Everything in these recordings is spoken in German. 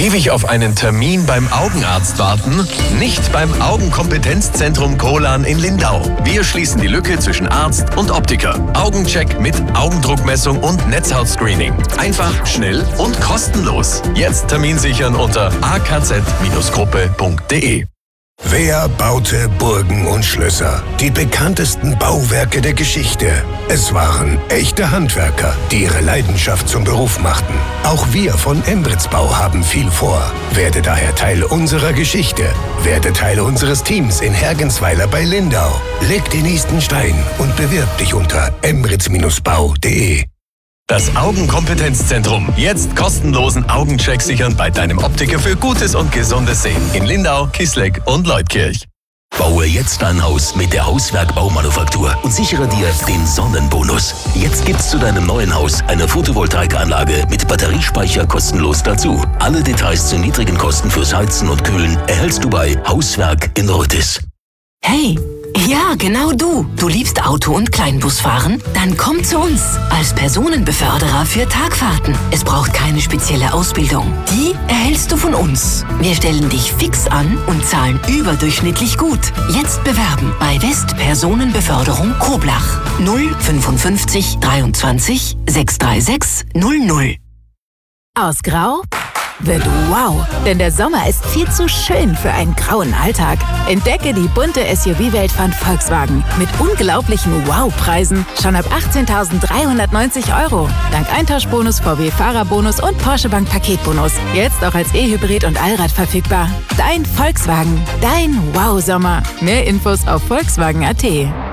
Ewig auf einen Termin beim Augenarzt warten? Nicht beim Augenkompetenzzentrum Kolan in Lindau. Wir schließen die Lücke zwischen Arzt und Optiker. Augencheck mit Augendruckmessung und Netzhautscreening. Einfach, schnell und kostenlos. Jetzt Termin sichern unter akz-gruppe.de. Wer baute Burgen und Schlösser? Die bekanntesten Bauwerke der Geschichte. Es waren echte Handwerker, die ihre Leidenschaft zum Beruf machten. Auch wir von Embritzbau haben viel vor. Werde daher Teil unserer Geschichte. Werde Teil unseres Teams in Hergensweiler bei Lindau. Leg den nächsten Stein und bewirb dich unter embritz-bau.de. Das Augenkompetenzzentrum. Jetzt kostenlosen Augencheck sichern bei deinem Optiker für gutes und gesundes Sehen. In Lindau, Kisleck und Leutkirch. Baue jetzt dein Haus mit der Hauswerk Baumanufaktur und sichere dir den Sonnenbonus. Jetzt gibt's zu deinem neuen Haus eine Photovoltaikanlage mit Batteriespeicher kostenlos dazu. Alle Details zu niedrigen Kosten fürs Heizen und Kühlen erhältst du bei Hauswerk in Rötis. Hey, ja, genau du. Du liebst Auto- und Kleinbusfahren? Dann komm zu uns als Personenbeförderer für Tagfahrten. Es braucht keine spezielle Ausbildung. Die erhältst du von uns. Wir stellen dich fix an und zahlen überdurchschnittlich gut. Jetzt bewerben bei West Personenbeförderung Koblach 055 23 636 00. Aus Grau wird wow, denn der Sommer ist viel zu schön für einen grauen Alltag. Entdecke die bunte SUV-Welt von Volkswagen mit unglaublichen Wow-Preisen schon ab 18.390 €. Dank Eintauschbonus, VW-Fahrerbonus und Porsche Bank Paketbonus. Jetzt auch als E-Hybrid und Allrad verfügbar. Dein Volkswagen, dein Wow-Sommer. Mehr Infos auf Volkswagen.at.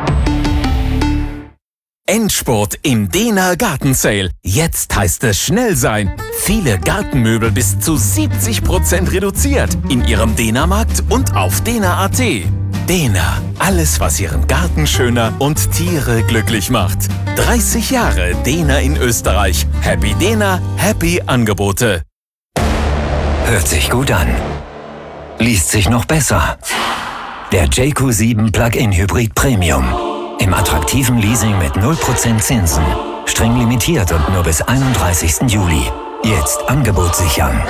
Endspurt im Dehner Gartensale. Jetzt heißt es schnell sein. Viele Gartenmöbel bis zu 70% reduziert in Ihrem Dehner-Markt und auf dehner.at. Dehner, alles was Ihren Garten schöner und Tiere glücklich macht. 30 Jahre Dehner in Österreich. Happy Dehner, happy Angebote. Hört sich gut an. Liest sich noch besser. Der JQ7 Plug-in Hybrid Premium. Im attraktiven Leasing mit 0% Zinsen. Streng limitiert und nur bis 31. Juli. Jetzt Angebot sichern.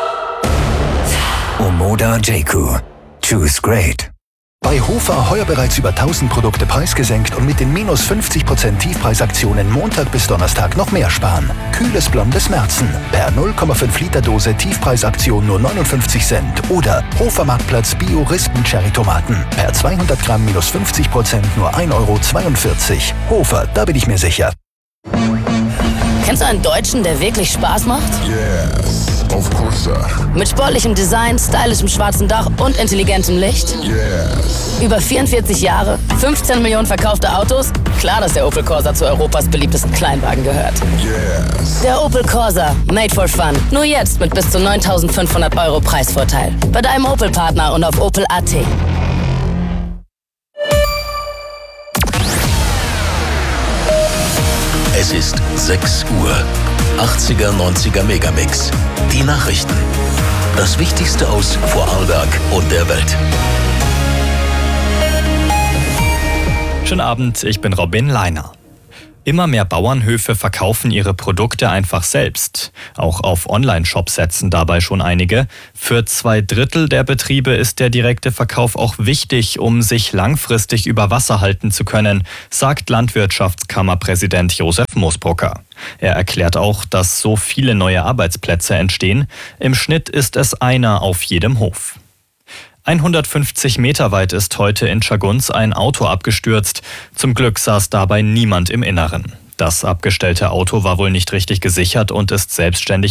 Omoda JQ. Choose great. Bei Hofer heuer bereits über 1000 Produkte preisgesenkt und mit den minus 50% Tiefpreisaktionen Montag bis Donnerstag noch mehr sparen. Kühles blondes Märzen. Per 0,5 Liter Dose Tiefpreisaktion nur 59 Cent. Oder Hofer Marktplatz Bio Rispen Cherry Tomaten. Per 200 Gramm minus 50% nur 1,42 €. Hofer, da bin ich mir sicher. Kennst du einen Deutschen, der wirklich Spaß macht? Yes, of course, sir. Mit sportlichem Design, stylischem schwarzen Dach und intelligentem Licht? Yes. Über 44 Jahre, 15 Millionen verkaufte Autos? Klar, dass der Opel Corsa zu Europas beliebtesten Kleinwagen gehört. Yes. Der Opel Corsa, made for fun. Nur jetzt mit bis zu 9.500 € Preisvorteil. Bei deinem Opel-Partner und auf opel.at. Es ist 6 Uhr. 80er, 90er Megamix. Die Nachrichten. Das Wichtigste aus Vorarlberg und der Welt. Schönen Abend, ich bin Robin Leiner. Immer mehr Bauernhöfe verkaufen ihre Produkte einfach selbst. Auch auf Online-Shops setzen dabei schon einige. Für 2/3 der Betriebe ist der direkte Verkauf auch wichtig, um sich langfristig über Wasser halten zu können, sagt Landwirtschaftskammerpräsident Josef Moosbrucker. Er erklärt auch, dass so viele neue Arbeitsplätze entstehen. Im Schnitt ist es einer auf jedem Hof. 150 Meter weit ist heute in Schagunz ein Auto abgestürzt. Zum Glück saß dabei niemand im Inneren. Das abgestellte Auto war wohl nicht richtig gesichert und ist selbstständig